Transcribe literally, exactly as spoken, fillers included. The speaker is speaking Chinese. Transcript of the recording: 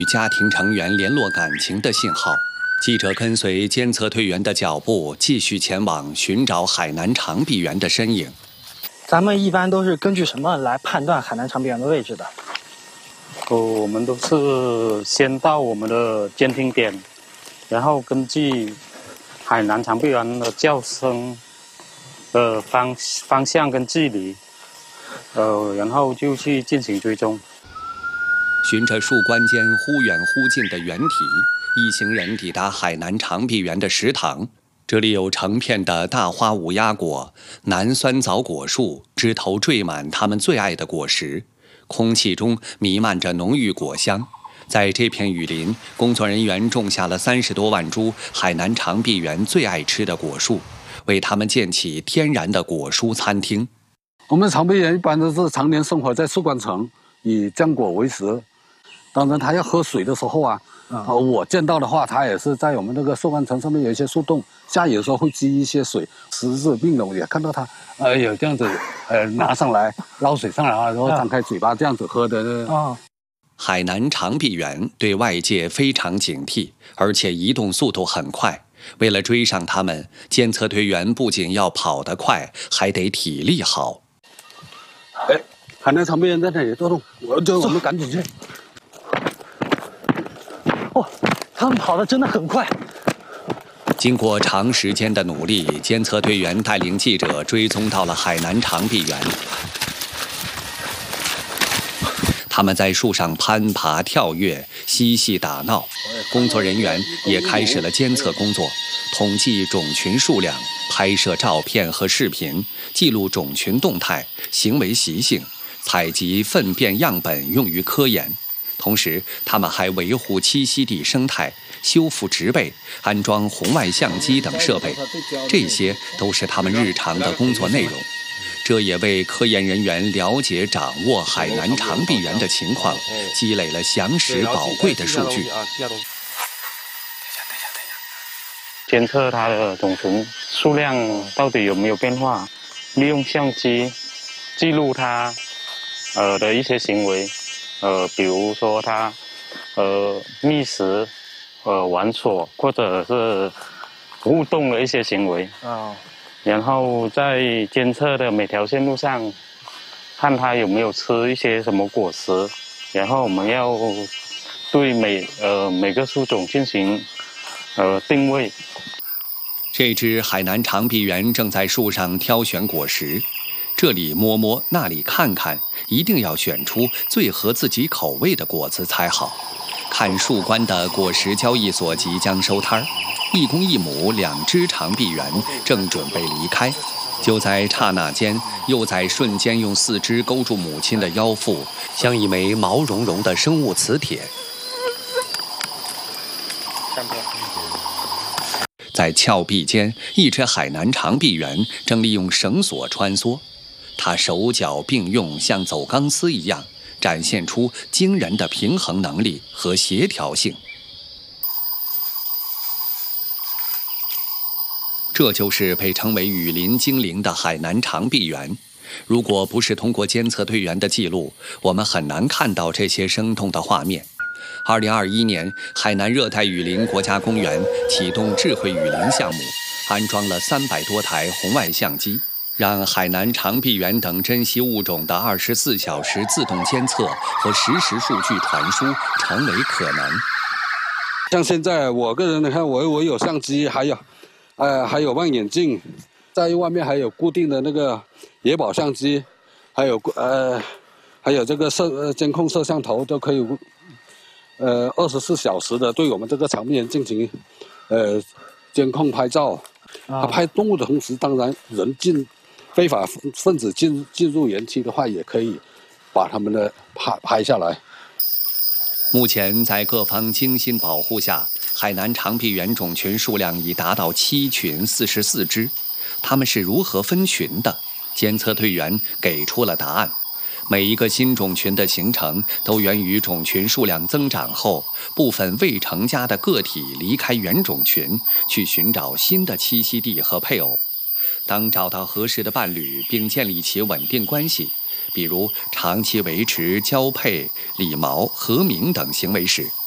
与家庭成员联络感情的信号。记者跟随监测队员的脚步，继续前往寻找海南长臂猿的身影。 咱们一般都是根据什么来判断海南长臂猿的位置的？ 哦，我们都是先到我们的监听点，然后根据海南长臂猿的叫声的方方向跟距离，呃，然后就去进行追踪。 循着树冠间忽远忽近的圆体，一行人抵达海南长臂猿的食堂。这里有成片的大花无压果、南酸枣果树，枝头缀满他们最爱的果实，空气中弥漫着浓郁果香。在这片雨林，工作人员种下了三十多万株海南长臂猿最爱吃的果树，为它们建起天然的果蔬餐厅。 我们长臂猿一般都是常年生活在树冠层，以浆果为食。当然，它要喝水的时候啊，嗯、呃，我见到的话，它也是在我们那个树冠层上面有一些树洞，下雨的时候会积一些水。实质并拢也看到它，呃，有这样子，呃，拿上来捞水上来啊，然后张开嘴巴这样子喝的。啊、嗯， 海南长臂猿对外界非常警惕，而且移动速度很快。为了追上它们，监测队员不仅要跑得快，还得体力好。 哎，海南长臂猿在那里多动，我就我们赶紧去。 哦，他们跑得真的很快。 经过长时间的努力，监测队员带领记者追踪到了海南长臂猿。他们在树上攀爬跳跃，嬉戏打闹。工作人员也开始了监测工作，统计种群数量，拍摄照片和视频，记录种群动态、行为习性，采集粪便样本用于科研。同时，他们还维护栖息地生态，修复植被，安装红外相机等设备，这些都是他们日常的工作内容。这也为科研人员了解掌握海南长臂猿的情况积累了详实宝贵的数据。 监测它的种群数量到底有没有变化，利用相机记录它呃的一些行为。呃，比如说它，呃，觅食、呃玩耍或者是互动的一些行为啊， oh. 然后在监测的每条线路上，看它有没有吃一些什么果实，然后我们要对每呃每个树种进行呃定位。 这只海南长臂猿正在树上挑选果实。这里摸摸，那里看看，一定要选出最合自己口味的果子才好。看树冠的果实交易所即将收摊儿，一公一母两只长臂猿正准备离开。就在刹那间，幼崽瞬间用四肢勾住母亲的腰腹，像一枚毛茸茸的生物磁铁。在峭壁间，一只海南长臂猿正利用绳索穿梭。它手脚并用，像走钢丝一样，展现出惊人的平衡能力和协调性。这就是被称为雨林精灵的海南长臂猿。如果不是通过监测队员的记录，我们很难看到这些生动的画面。二零二一年，海南热带雨林国家公园启动智慧雨林项目，安装了三百多台红外相机，让海南长臂猿等珍稀物种的二十四小时自动监测和实时数据传输成为可能。 像现在我个人，你看我我有相机，还有，呃，还有望远镜，在外面还有固定的那个野保相机，还有呃，还有这个摄呃监控摄像头都可以，呃，二十四小时的对我们这个长臂猿进行，呃，监控拍照。它拍动物的同时，当然人进。非法分子进进入园区的话，也可以把他们的拍拍下来。 目前，在各方精心保护下，海南长臂猿种群数量已达到七群四十四只。它们是如何分群的？监测队员给出了答案。每一个新种群的形成，都源于种群数量增长后，部分未成家的个体离开原种群，去寻找新的栖息地和配偶。当找到合适的伴侣并建立起稳定关系，比如长期维持交配、理毛、和鸣等行为时，